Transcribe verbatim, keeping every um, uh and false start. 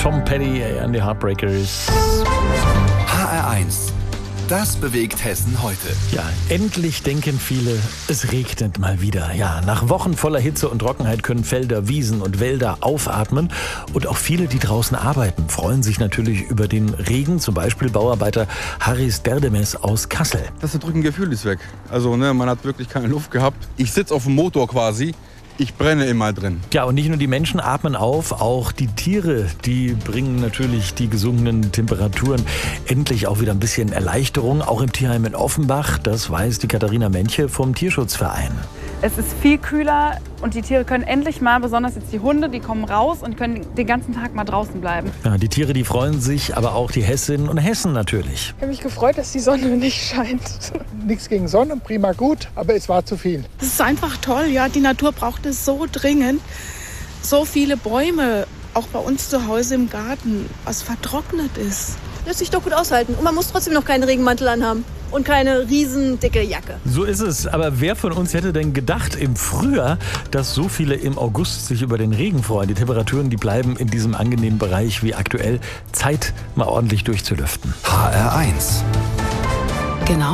Tom Petty and the Heartbreakers. H R eins. Das bewegt Hessen heute. Ja, endlich denken viele, es regnet mal wieder. Ja, nach Wochen voller Hitze und Trockenheit können Felder, Wiesen und Wälder aufatmen. Und auch viele, die draußen arbeiten, freuen sich natürlich über den Regen. Zum Beispiel Bauarbeiter Haris Derdemes aus Kassel. Das bedrückende Gefühl ist weg. Also ne, man hat wirklich keine Luft gehabt. Ich sitze auf dem Motor quasi. Ich brenne immer drin. Ja, und nicht nur die Menschen atmen auf, auch die Tiere, die bringen natürlich die gesunkenen Temperaturen endlich auch wieder ein bisschen Erleichterung. Auch im Tierheim in Offenbach, das weiß die Katharina Menche vom Tierschutzverein. Es ist viel kühler und die Tiere können endlich mal, besonders jetzt die Hunde, die kommen raus und können den ganzen Tag mal draußen bleiben. Ja, die Tiere, die freuen sich, aber auch die Hessinnen und Hessen natürlich. Ich habe mich gefreut, dass die Sonne nicht scheint. Nichts gegen Sonne, prima gut, aber es war zu viel. Es ist einfach toll, ja. Die Natur braucht es so dringend. So viele Bäume, auch bei uns zu Hause im Garten, was vertrocknet ist. Lässt sich doch gut aushalten. Und man muss trotzdem noch keinen Regenmantel anhaben. Und keine riesen dicke Jacke. So ist es. Aber wer von uns hätte denn gedacht im Frühjahr, dass so viele im August sich über den Regen freuen? Die Temperaturen, die bleiben in diesem angenehmen Bereich wie aktuell. Zeit, mal ordentlich durchzulüften. H R eins. Genau.